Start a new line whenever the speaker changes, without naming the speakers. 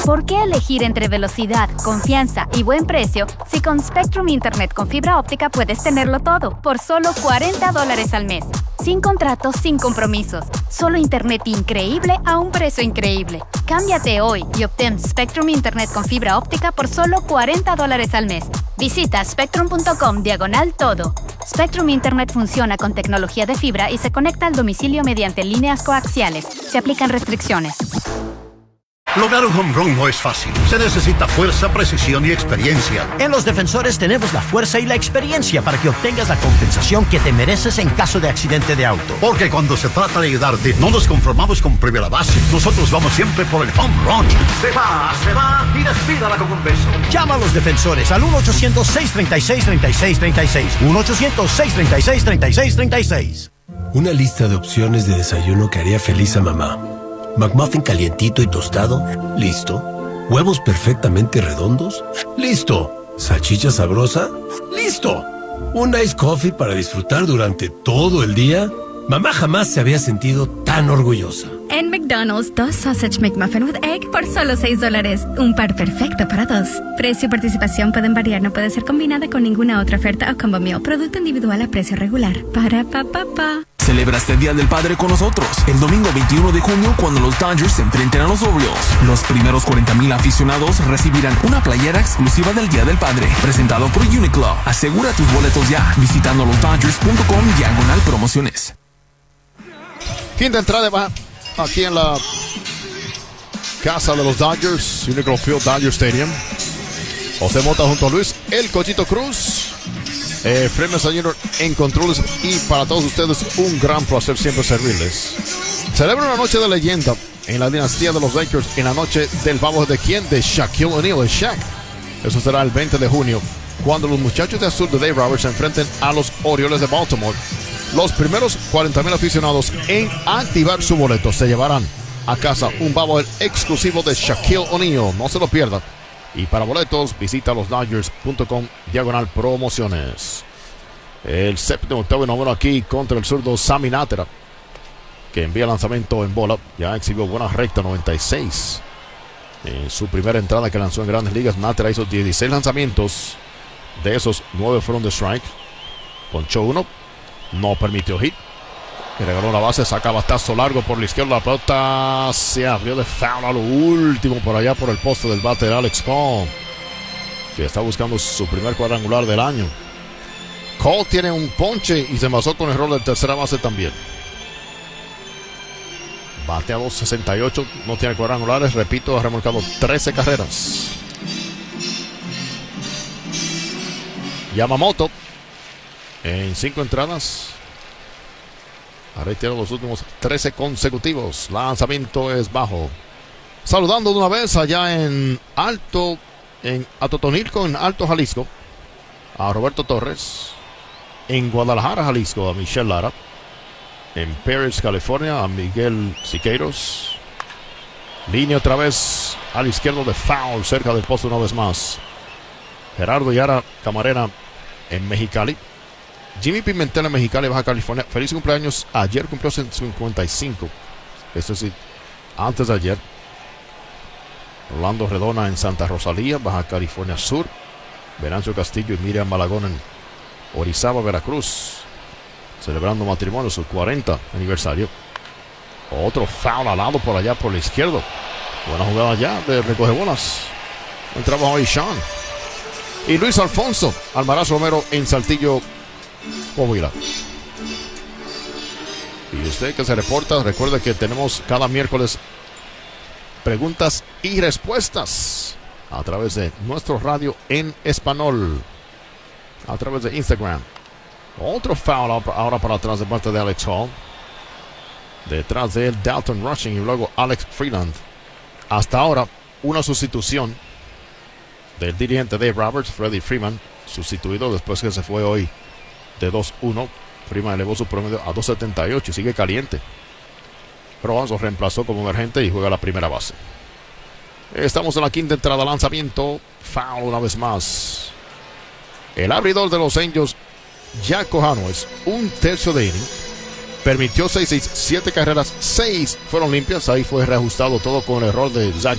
¿Por qué elegir entre velocidad, confianza y buen precio si con Spectrum Internet con fibra óptica puedes tenerlo todo por solo $40 al mes? Sin contratos, sin compromisos. Solo internet increíble a un precio increíble. Cámbiate hoy y obtén Spectrum Internet con fibra óptica por solo $40 al mes. Visita spectrum.com/todo. Spectrum Internet funciona con tecnología de fibra y se conecta al domicilio mediante líneas coaxiales. Se aplican restricciones.
Lograr un home run no es fácil. Se necesita fuerza, precisión y experiencia.
En Los Defensores tenemos la fuerza y la experiencia para que obtengas la compensación que te mereces en caso de accidente de auto.
Porque cuando se trata de ayudarte, no nos conformamos con primera base. Nosotros vamos siempre por el home run. Se va y despídala con un beso.
Llama a Los Defensores al 1-800-636-3636. 1-800-636-3636.
Una lista de opciones de desayuno que haría feliz a mamá. McMuffin calientito y tostado, listo. Huevos perfectamente redondos, listo. Salchicha sabrosa, listo. Un iced coffee para disfrutar durante todo el día. Mamá jamás se había sentido tan orgullosa.
En McDonald's, 2 Sausage McMuffin with Egg por solo $6. Un par perfecto para dos. Precio y participación pueden variar, no puede ser combinada con ninguna otra oferta o combo meal. Producto individual a precio regular. Para pa.
Celebra este Día del Padre con nosotros el domingo 21 de junio cuando los Dodgers se enfrenten a los Orioles. Los primeros 40,000 aficionados recibirán una playera exclusiva del Día del Padre, presentado por Uniqlo. Asegura tus boletos ya visitando losdodgers.com/promociones.
Quinta entrada va aquí en la casa de los Dodgers, Uniqlo Field, Dodger Stadium. José Mota junto a Luis El Cochito Cruz. Freeman Jr. en controles, y para todos ustedes un gran placer siempre servirles. Celebra una noche de leyenda en la dinastía de los Lakers, en la noche del babo de quién, de Shaquille O'Neal, de Shaq. Eso será el 20 de junio cuando los muchachos de azul de Dave Roberts se enfrenten a los Orioles de Baltimore. Los primeros 40,000 aficionados en activar su boleto se llevarán a casa un babo exclusivo de Shaquille O'Neal. No se lo pierdan. Y para boletos, visita losdodgers.com/promociones. El séptimo, octavo y noveno aquí contra el zurdo Sammy Natera, que envía lanzamiento en bola. Ya exhibió buena recta, 96. En su primera entrada que lanzó en Grandes Ligas, Natera hizo 16 lanzamientos. De esos, 9 fueron de strike. Ponchó uno, no permitió hit. Y regaló la base, saca batazo largo por la izquierda. La pelota se abrió de foul a lo último por allá por el poste del bater Alex Cole, que está buscando su primer cuadrangular del año. Cole tiene un ponche y se envasó con el rol de tercera base también. Bate a 2.68, no tiene cuadrangulares. Repito, ha remolcado 13 carreras. Yamamoto en 5 entradas ha retirado los últimos 13 consecutivos. Lanzamiento es bajo. Saludando de una vez allá en Alto, en Atotonilco, en Alto Jalisco, a Roberto Torres. En Guadalajara, Jalisco, a Michelle Lara. En Paris, California, a Miguel Siqueiros. Línea otra vez al izquierdo de foul, cerca del poste una vez más. Gerardo Yara Camarena en Mexicali. Jimmy Pimentel en Mexicali, Baja California. Feliz cumpleaños. Ayer cumplió 55. Esto es antes de ayer. Orlando Redona en Santa Rosalía, Baja California Sur. Venancio Castillo y Miriam Malagón en Orizaba, Veracruz, celebrando matrimonio, su 40 aniversario. Otro foul al lado por allá por la izquierda. Buena jugada ya de recoge bolas. Buen trabajo ahí, Sean. Y Luis Alfonso Almaraz Romero en Saltillo, Coahuila. Y usted que se reporta, recuerde que tenemos cada miércoles preguntas y respuestas a través de nuestro radio en español, a través de Instagram. Otro foul ahora para atrás de parte de Alex Hall. Detrás de él Dalton Rushing y luego Alex Freeland. Hasta ahora una sustitución del dirigente Dave Roberts, Freddie Freeman, sustituido después que se fue hoy de 2-1. Freeman elevó su promedio a 2.78 y sigue caliente. Rojas lo reemplazó como emergente y juega la primera base. Estamos en la quinta entrada, lanzamiento, foul una vez más. El abridor de los Angels, Jack Cojano, es un tercio de inning. Permitió 7 carreras, 6 fueron limpias. Ahí fue reajustado todo con el error de Zach